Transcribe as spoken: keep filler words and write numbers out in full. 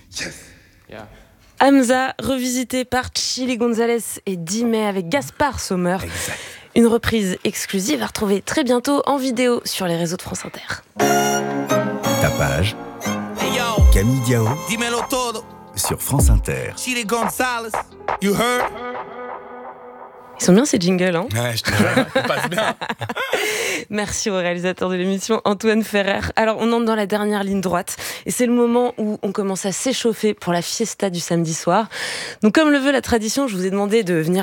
Yes. Yeah. Hamza, revisité par Chili Gonzalez et Dimé avec Gaspard Sommer. Exact. Une reprise exclusive à retrouver très bientôt en vidéo sur les réseaux de France Inter. Tapage. Hey yo, Camille Diao dímelo todo. sur France Inter. Chili Gonzalez, you heard? Ils sont bien ces jingles, hein. Ouais, je te jure, ça passe bien. Merci au réalisateur de l'émission, Antoine Ferrer. Alors, on entre dans la dernière ligne droite et c'est le moment où on commence à s'échauffer pour la fiesta du samedi soir. Donc, comme le veut la tradition, je vous ai demandé de venir